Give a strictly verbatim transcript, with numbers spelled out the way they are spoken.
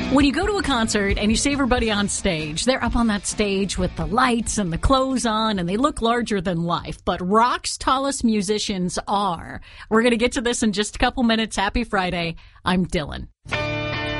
When you go to a concert and you see everybody on stage, they're up on that stage with the lights and the clothes on, and they look larger than life. But rock's tallest musicians are. We're going to get to this in just a couple minutes. Happy Friday. I'm Dylan.